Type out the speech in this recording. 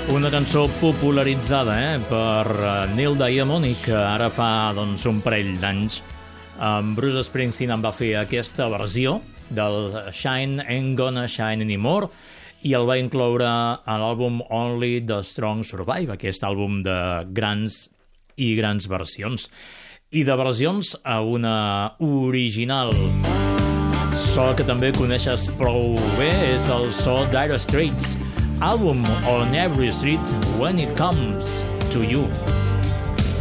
Una cançó popularitzada per Neil Diamond i que ara fa un parell d'anys Bruce Springsteen en va fer aquesta versió del Shine Ain't Gonna Shine Anymore i el va incloure a l'àlbum Only the Strong Survive, aquest àlbum de grans i grans versions. I de versions a una original. So que també coneixes prou bé és el so d'Dire Straits, àlbum On Every Street When It Comes to You.